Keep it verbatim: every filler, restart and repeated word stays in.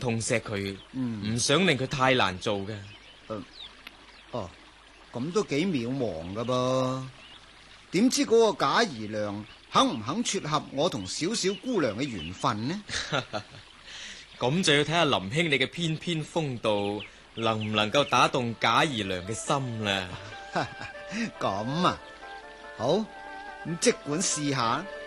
痛錫佢，唔、 嗯、 想令佢太難做嘅。 呃、哦，咁都幾渺茫噶噃。點知嗰個賈姨娘肯唔肯撮合我同小小姑娘嘅緣分呢？ 咁就要睇下林兄你嘅翩翩風度能唔能夠打動賈姨娘嘅心啦。 咁啊，好，咁即管試下。